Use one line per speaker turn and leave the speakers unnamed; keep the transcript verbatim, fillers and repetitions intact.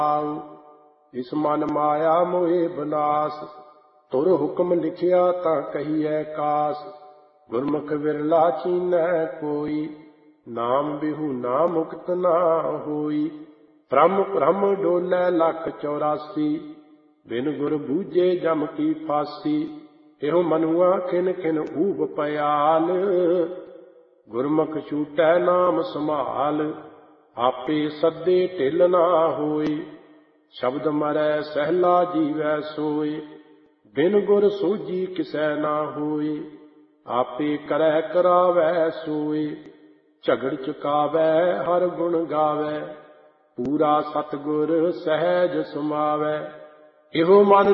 ਇਸ ਮਨ ਮਾਇਆ ਮੋਏ ਬਨਾਸ, ਤੁਰ ਹੁਕਮ ਲਿਖਿਆ ਤਾਂ ਕਹੀਐ ਕਾਸ। ਗੁਰਮੁਖ ਵਿਰਲਾ ਚੀਨੈ ਕੋਈ, ਨਾਮ ਬਿਹੂਨਾ ਮੁਕਤ ਨਾ ਹੋਈ। ਭ੍ਰਮ ਭ੍ਰਮ ਡੋਲੈ ਲੱਖ ਚੌਰਾਸੀ, ਬਿਨ ਗੁਰ ਬੂਝੇ ਜਮ ਕੀ ਫਾਸੀ। ਇਹੋ ਮਨੁਆ ਖਿਨ ਖਿਨ ਊਬ ਪਿਆਲ, ਗੁਰਮੁਖ ਛੂਟੈ ਨਾਮ ਸੰਭਾਲ। ਆਪੇ ਸੱਦੇ ਢਿੱਲ ਨਾ ਹੋਈ, ਸ਼ਬਦ ਮਰੈ ਸਹਿਲਾ ਜੀਵੈ ਸੋਏ। ਬਿਨ ਗੁਰ ਸੂਝੀ ਕਿਸੈ ਨਾ ਹੋਈ, ਆਪੇ ਕਰੈ ਕਰਾਵੈ ਸੋਏ। ਝਗੜ ਚੁਕਾਵੈ ਹਰ ਗੁਣ ਗਾਵੈ, ਪੂਰਾ ਸਤਿਗੁਰ ਸਹਿਜ ਸਮਾਵੈ। ਇਹੋ ਮਨ